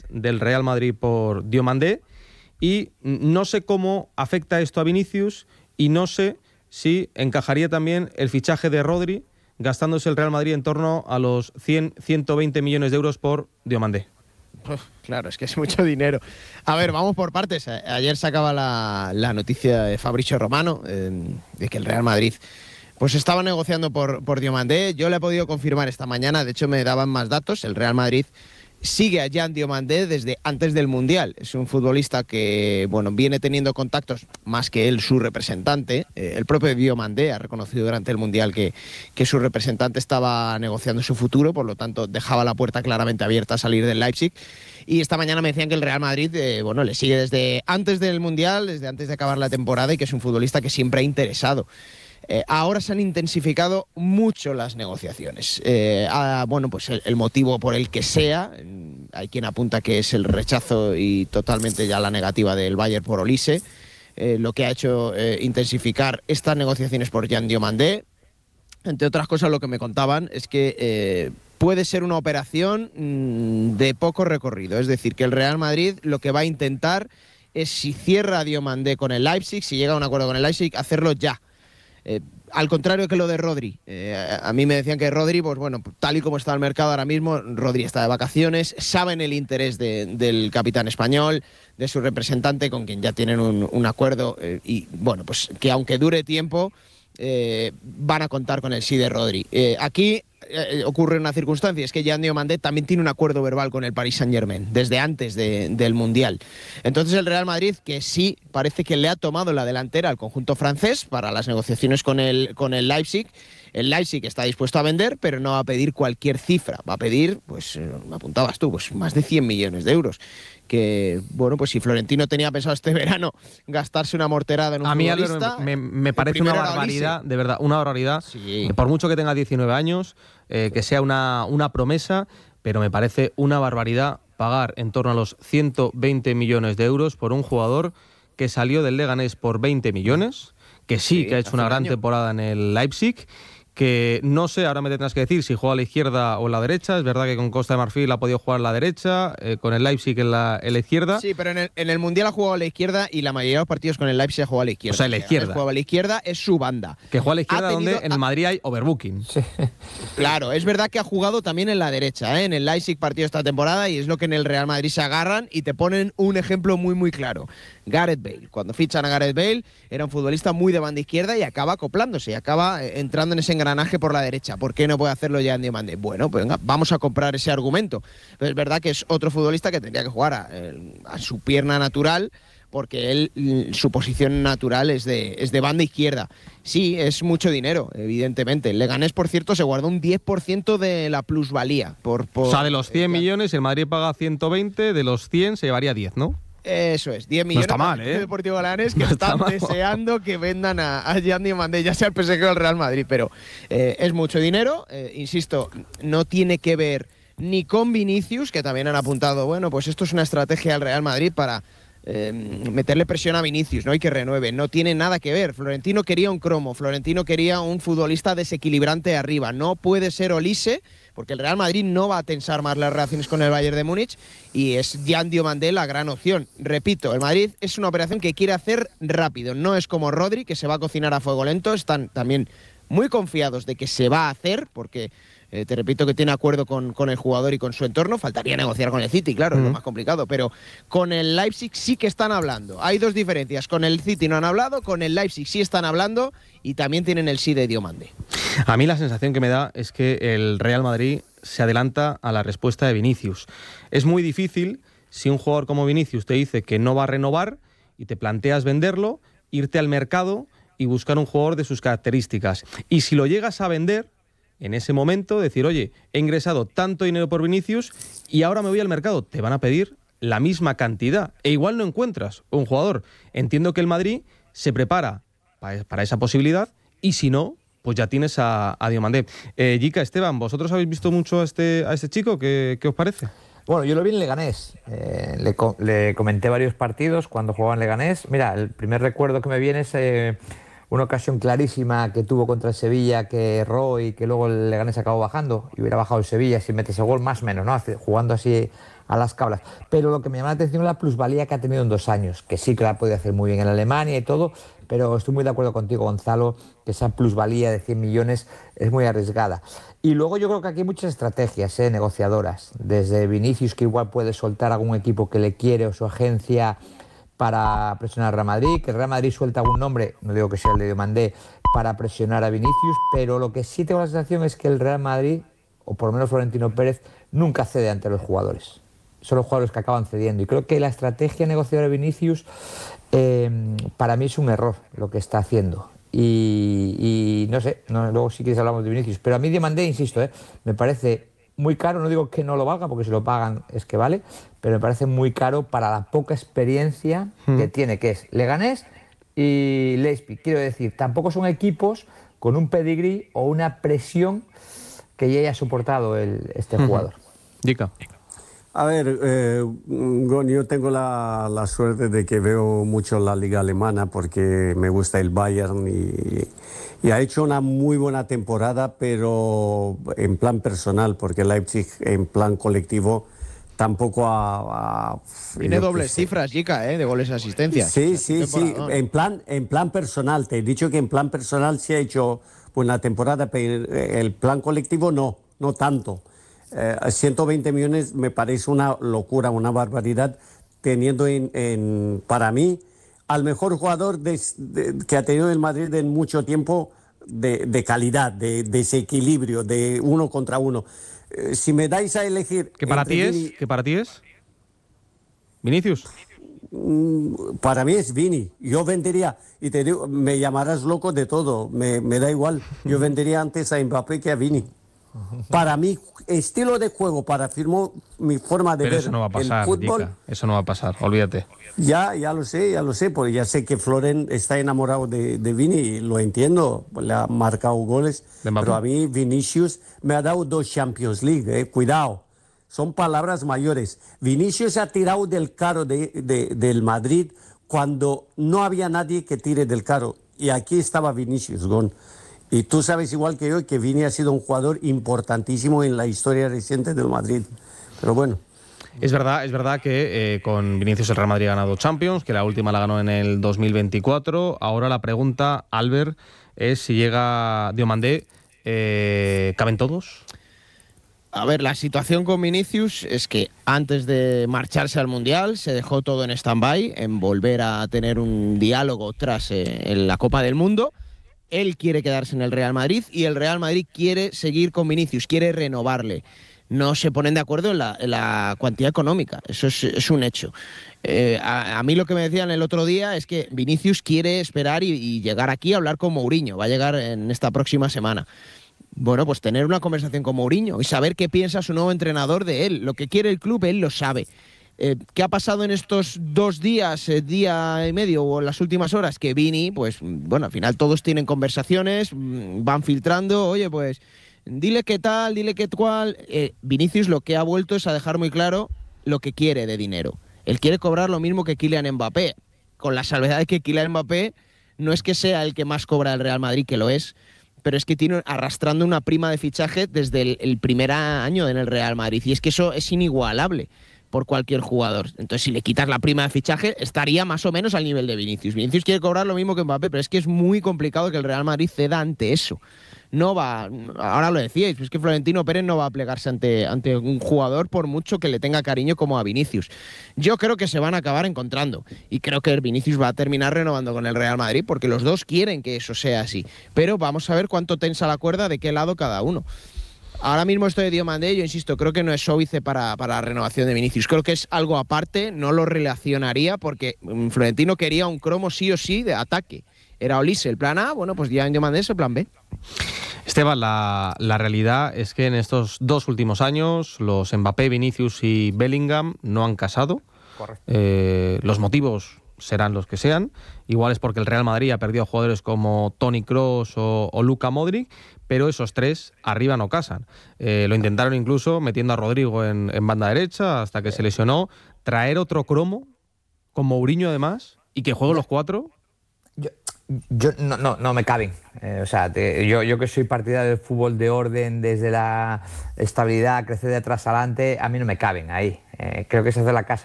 del Real Madrid por Diomandé, y no sé cómo afecta esto a Vinicius y no sé si encajaría también el fichaje de Rodri, gastándose el Real Madrid en torno a los 100-120 millones de euros por Diomandé. Claro, es que es mucho dinero. A ver, vamos por partes. Ayer sacaba la noticia de Fabrizio Romano de que el Real Madrid pues estaba negociando por Diomandé. Yo le he podido confirmar esta mañana, de hecho me daban más datos. El Real Madrid sigue a Jan Diomandé desde antes del Mundial. Es un futbolista que, bueno, viene teniendo contactos, más que él, su representante. El propio Diomandé ha reconocido durante el Mundial que su representante estaba negociando su futuro, por lo tanto dejaba la puerta claramente abierta a salir del Leipzig. Y esta mañana me decían que el Real Madrid, bueno, le sigue desde antes del Mundial, desde antes de acabar la temporada, y que es un futbolista que siempre ha interesado. Ahora se han intensificado mucho las negociaciones. Bueno, pues el motivo por el que sea, hay quien apunta que es el rechazo y totalmente ya la negativa del Bayern por Olise, lo que ha hecho intensificar estas negociaciones por Jan Diomandé. Entre otras cosas, lo que me contaban es que puede ser una operación de poco recorrido. Es decir, que el Real Madrid lo que va a intentar es, si cierra a Diomandé con el Leipzig, si llega a un acuerdo con el Leipzig, hacerlo ya. Al contrario que lo de Rodri. A mí me decían que Rodri, pues bueno, tal y como está el mercado ahora mismo, Rodri está de vacaciones, saben el interés del capitán español, de su representante, con quien ya tienen un acuerdo, y bueno, pues que aunque dure tiempo, van a contar con el sí de Rodri. Aquí ocurre una circunstancia, es que Jan Diomandé también tiene un acuerdo verbal con el Paris Saint-Germain desde antes del Mundial. Entonces el Real Madrid, que sí parece que le ha tomado la delantera al conjunto francés para las negociaciones con el Leipzig. El Leipzig está dispuesto a vender, pero no va a pedir cualquier cifra. Va a pedir, pues me apuntabas tú, pues más de 100 millones de euros. Que, bueno, pues si Florentino tenía pensado este verano gastarse una morterada en un futbolista... A mí me parece una barbaridad, de verdad, una barbaridad. Sí. Por mucho que tenga 19 años, que sea una promesa, pero me parece una barbaridad pagar en torno a los 120 millones de euros por un jugador que salió del Leganés por 20 millones, que sí que ha hecho una gran temporada en el Leipzig, que no sé, ahora me tendrás que decir si juega a la izquierda o a la derecha. Es verdad que con Costa de Marfil ha podido jugar a la derecha, con el Leipzig en la izquierda. Sí, pero en el Mundial ha jugado a la izquierda y la mayoría de los partidos con el Leipzig ha jugado a la izquierda. O sea, a la izquierda. Jugaba a la izquierda, es su banda. Que juega a la izquierda donde en el Madrid hay overbooking. Sí. Claro, es verdad que ha jugado también en la derecha, en el Leipzig partido esta temporada, y es lo que en el Real Madrid se agarran y te ponen un ejemplo muy muy claro. Gareth Bale. Cuando fichan a Gareth Bale, era un futbolista muy de banda izquierda y acaba acoplándose y acaba entrando en ese engranaje por la derecha. ¿Por qué no puede hacerlo ya en Diomandé? Bueno, pues venga, vamos a comprar ese argumento. Pero es verdad que es otro futbolista que tendría que jugar a su pierna natural, porque él, su posición natural es de banda izquierda. Sí, es mucho dinero, evidentemente. El Leganés, por cierto, se guardó un 10% de la plusvalía. O sea, de los 100 millones, el Madrid paga 120, de los 100 se llevaría 10, ¿no? Eso es, 10 millones. No está mal, El Deportivo Leganés, que están deseando que vendan a Jan Diomandé, ya sea el PSG o el Real Madrid, pero es mucho dinero. Insisto, no tiene que ver ni con Vinicius, que también han apuntado, bueno, pues esto es una estrategia del Real Madrid para meterle presión a Vinicius, ¿no? Y que renueve. No tiene nada que ver. Florentino quería un cromo, Florentino quería un futbolista desequilibrante arriba. No puede ser Olise, porque el Real Madrid no va a tensar más las relaciones con el Bayern de Múnich, y es Jan Diomandé la gran opción. Repito, el Madrid es una operación que quiere hacer rápido. No es como Rodri, que se va a cocinar a fuego lento. Están también muy confiados de que se va a hacer, porque te repito que tiene acuerdo con el jugador y con su entorno. Faltaría negociar con el City, claro, es lo más complicado, pero con el Leipzig sí que están hablando. Hay dos diferencias, con el City no han hablado, con el Leipzig sí están hablando, y también tienen el sí de Diomandé. A mí la sensación que me da es que el Real Madrid se adelanta a la respuesta de Vinicius. Es muy difícil, si un jugador como Vinicius te dice que no va a renovar y te planteas venderlo, irte al mercado y buscar un jugador de sus características. Y si lo llegas a vender, en ese momento decir, oye, he ingresado tanto dinero por Vinicius y ahora me voy al mercado, te van a pedir la misma cantidad e igual no encuentras un jugador. Entiendo que el Madrid se prepara para esa posibilidad, y si no, pues ya tienes a Diomandé. Jica, Esteban, ¿vosotros habéis visto mucho a este chico? ¿Qué os parece? Bueno, yo lo vi en Leganés. Le comenté varios partidos cuando jugaba en Leganés. Mira, el primer recuerdo que me viene es una ocasión clarísima que tuvo contra el Sevilla, que erró y que luego el Leganés acabó bajando, y hubiera bajado el Sevilla si mete ese gol, más o menos, ¿no? Jugando así a las cablas. Pero lo que me llama la atención es la plusvalía que ha tenido en 2 años, que sí que la ha podido hacer muy bien en Alemania y todo, pero estoy muy de acuerdo contigo, Gonzalo, que esa plusvalía de 100 millones es muy arriesgada. Y luego yo creo que aquí hay muchas estrategias negociadoras, desde Vinicius, que igual puede soltar algún equipo que le quiere o su agencia para presionar a Real Madrid, que el Real Madrid suelta algún nombre, no digo que sea el de Diomandé, para presionar a Vinicius, pero lo que sí tengo la sensación es que el Real Madrid, o por lo menos Florentino Pérez, nunca cede ante los jugadores. Son los jugadores que acaban cediendo. Y creo que la estrategia negociadora de Vinicius, para mí es un error lo que está haciendo. Y no sé, luego si quieres hablamos de Vinicius, pero a mí Diomandé, insisto, me parece muy caro, no digo que no lo valga, porque si lo pagan es que vale, pero me parece muy caro para la poca experiencia que tiene, que es Leganés y Leipzig. Quiero decir, tampoco son equipos con un pedigrí o una presión que ya haya soportado este jugador. Dica. A ver, yo tengo la suerte de que veo mucho la liga alemana porque me gusta el Bayern y ha hecho una muy buena temporada, pero en plan personal, porque Leipzig en plan colectivo tampoco tiene dobles cifras, Jica, de goles y asistencias. Sí, en plan personal. Te he dicho que en plan personal sí ha hecho buena temporada, pero el plan colectivo no tanto. 120 millones me parece una locura, una barbaridad, teniendo para mí al mejor jugador que ha tenido el Madrid en mucho tiempo, de calidad, de desequilibrio, de uno contra uno. Si me dais a elegir... ¿Qué para ti es? ¿Vinicius? Para mí es Vini. Yo vendería, y te digo, me llamarás loco de todo, me da igual. Yo vendería antes a Mbappé que a Vini. Para mi estilo de juego, para mi forma de ver eso no va a pasar, el fútbol, Jica. Eso no va a pasar, olvídate. Ya lo sé, porque ya sé que Floren está enamorado de Vini y lo entiendo, le ha marcado goles, pero a mí Vinicius me ha dado 2 Champions League, cuidado, son palabras mayores. Vinicius ha tirado del carro del Madrid cuando no había nadie que tire del carro, y aquí estaba Vinicius, Gon. Y tú sabes igual que yo que Vini ha sido un jugador importantísimo en la historia reciente del Madrid. Pero bueno. Es verdad que con Vinicius el Real Madrid ha ganado Champions, que la última la ganó en el 2024. Ahora la pregunta, Albert, es si llega Diomandé, ¿caben todos? A ver, la situación con Vinicius es que antes de marcharse al Mundial se dejó todo en stand-by, en volver a tener un diálogo tras en la Copa del Mundo. Él quiere quedarse en el Real Madrid y el Real Madrid quiere seguir con Vinicius, quiere renovarle. No se ponen de acuerdo en la cuantía económica, eso es un hecho. A mí lo que me decían el otro día es que Vinicius quiere esperar y llegar aquí a hablar con Mourinho, va a llegar en esta próxima semana. Bueno, pues tener una conversación con Mourinho y saber qué piensa su nuevo entrenador de él. Lo que quiere el club, él lo sabe. ¿Qué ha pasado en estos 2 días, día y medio o en las últimas horas? Que Vini, pues bueno, al final todos tienen conversaciones, van filtrando, oye, pues dile qué tal, dile qué cual. Vinicius lo que ha vuelto es a dejar muy claro lo que quiere de dinero. Él quiere cobrar lo mismo que Kylian Mbappé, con la salvedad de que Kylian Mbappé no es que sea el que más cobra el Real Madrid, que lo es, pero es que tiene arrastrando una prima de fichaje desde el primer año en el Real Madrid, y es que eso es inigualable por cualquier jugador. Entonces, si le quitas la prima de fichaje, estaría más o menos al nivel de Vinicius. Vinicius quiere cobrar lo mismo que Mbappé, pero es que es muy complicado que el Real Madrid ceda ante eso. No va, ahora lo decíais, es que Florentino Pérez no va a plegarse ante un jugador por mucho que le tenga cariño como a Vinicius. Yo creo que se van a acabar encontrando y creo que Vinicius va a terminar renovando con el Real Madrid porque los dos quieren que eso sea así. Pero vamos a ver cuánto tensa la cuerda de qué lado cada uno. Ahora mismo esto de Diomandé, yo insisto, creo que no es óbice para la renovación de Vinicius. Creo que es algo aparte, no lo relacionaría porque Florentino quería un cromo sí o sí de ataque. Era Olise el plan A, bueno, pues ya en Diomandé es el plan B. Esteban, la realidad es que en estos 2 últimos años los Mbappé, Vinicius y Bellingham no han casado. Correcto. Los motivos serán los que sean. Igual es porque el Real Madrid ha perdido a jugadores como Toni Kroos o Luka Modric, pero esos 3 arriba no casan. Lo intentaron incluso metiendo a Rodrigo en banda derecha hasta que se lesionó. Traer otro cromo con Mourinho además y que jueguen los 4... Yo no me caben. Yo que soy partidario del fútbol de orden, desde la estabilidad, crecer de atrás adelante, a mí no me caben ahí. Creo que esa es de la casa